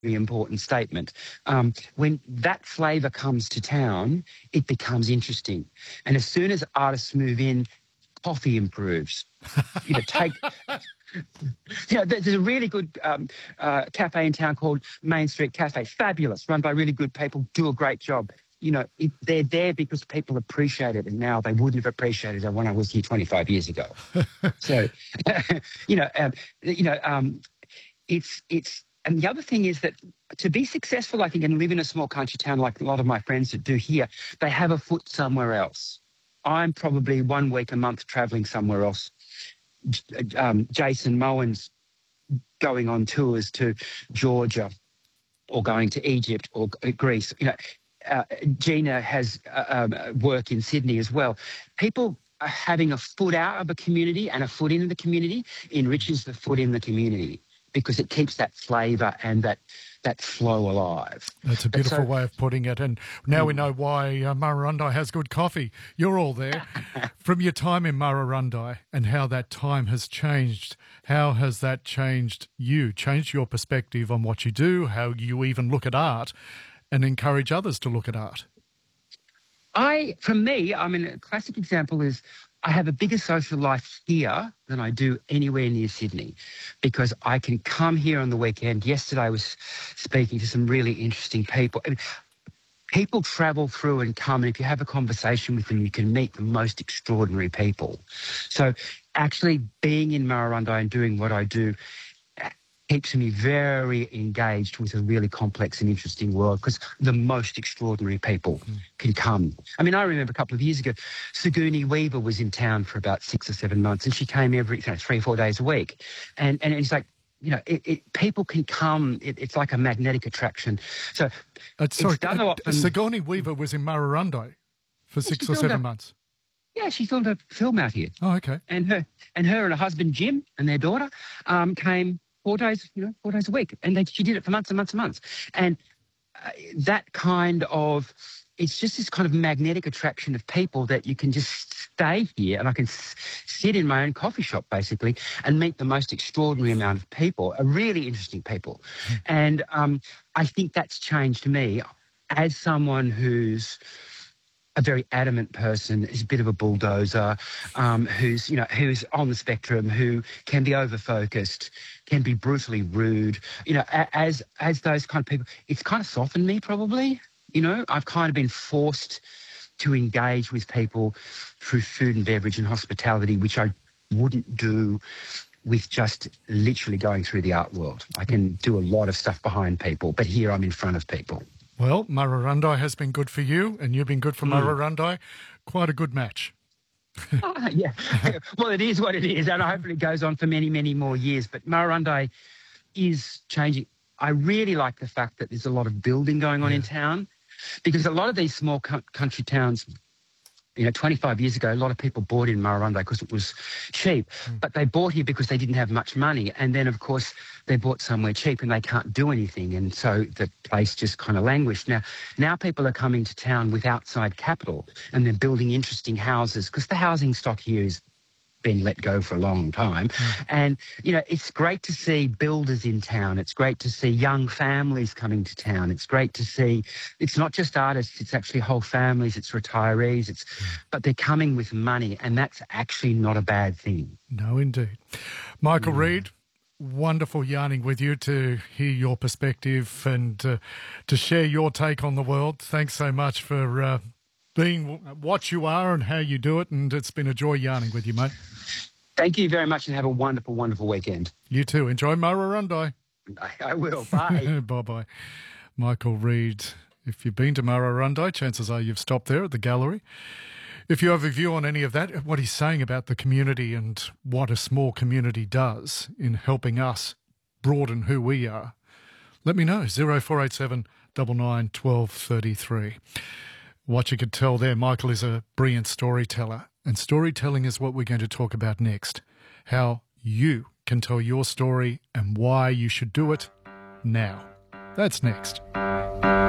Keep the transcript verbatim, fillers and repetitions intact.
important statement. Um, when that flavour comes to town, it becomes interesting. And as soon as artists move in, coffee improves. You know, take... You know, there's a really good um, uh, cafe in town called Main Street Cafe. Fabulous, run by really good people, do a great job. You know, it, they're there because people appreciate it, and now they wouldn't have appreciated it when I was here twenty-five years ago. So, you know, um, you know, um, it's it's. And the other thing is that to be successful, I think, and live in a small country town like a lot of my friends that do here, they have a foot somewhere else. I'm probably one week a month travelling somewhere else. Um, Jason Moen's going on tours to Georgia or going to Egypt or Greece. You know, uh, Gina has uh, um, work in Sydney as well. People are having a foot out of a community and a foot in the community enriches the foot in the community because it keeps that flavour and that that flow alive. That's a beautiful so, way of putting it. And now mm. we know why uh, Murrurundi has good coffee. You're all there. From your time in Murrurundi and how that time has changed, how has that changed you, changed your perspective on what you do, how you even look at art and encourage others to look at art? I, for me, I mean, a classic example is I have a bigger social life here than I do anywhere near Sydney because I can come here on the weekend. Yesterday I was speaking to some really interesting people. I mean, people travel through and come, and if you have a conversation with them, you can meet the most extraordinary people. So actually being in Murrurundi and doing what I do keeps me very engaged with a really complex and interesting world because the most extraordinary people mm. can come. I mean, I remember a couple of years ago, Sigourney Weaver was in town for about six or seven months and she came every you know, three or four days a week. And, and it's like, you know, it, it, people can come. It, it's like a magnetic attraction. So uh, sorry, it's done a lot. Uh, Sigourney Weaver was in Murrurundi for six or seven a, months. Yeah, she filmed a film out here. Oh, okay. And her and her and her husband, Jim, and their daughter um, came four days, you know, four days a week. And they, she did it for months and months and months. And uh, that kind of, it's just this kind of magnetic attraction of people that you can just stay here and I can s- sit in my own coffee shop basically and meet the most extraordinary amount of people, are really interesting people. Mm. And um, I think that's changed me as someone who's a very adamant person, is a bit of a bulldozer, um, who's, you know, who's on the spectrum, who can be over-focused, can be brutally rude. You know, as as those kind of people, it's kind of softened me probably. You know, I've kind of been forced to engage with people through food and beverage and hospitality, which I wouldn't do with just literally going through the art world. I can do a lot of stuff behind people, but here I'm in front of people. Well, Murrurundi has been good for you and you've been good for mm. Murrurundi. Quite a good match. oh, yeah. Well, it is what it is, and hopefully it goes on for many, many more years. But Murrurundi is changing. I really like the fact that there's a lot of building going on yeah. in town because a lot of these small co- country towns, you know, twenty-five years ago, a lot of people bought in Murrurundi because it was cheap, mm. but they bought here because they didn't have much money. And then, of course, they bought somewhere cheap and they can't do anything. And so the place just kind of languished. Now, now people are coming to town with outside capital and they're building interesting houses because the housing stock here is been let go for a long time. Mm. And, you know, it's great to see builders in town. It's great to see young families coming to town. It's great to see, it's not just artists, it's actually whole families, it's retirees, it's, mm. but they're coming with money and that's actually not a bad thing. No, indeed. Michael mm. Reid, wonderful yarning with you to hear your perspective and uh, to share your take on the world. Thanks so much for uh, being what you are and how you do it, and it's been a joy yarning with you, mate. Thank you very much and have a wonderful, wonderful weekend. You too. Enjoy Murrurundi. I, I will. Bye. Bye-bye. Michael Reid, if you've been to Murrurundi, chances are you've stopped there at the gallery. If you have a view on any of that, what he's saying about the community and what a small community does in helping us broaden who we are, let me know. zero four eight seven nine nine one two three three. What you could tell there, Michael is a brilliant storyteller, and storytelling is what we're going to talk about next. How you can tell your story and why you should do it now. That's next.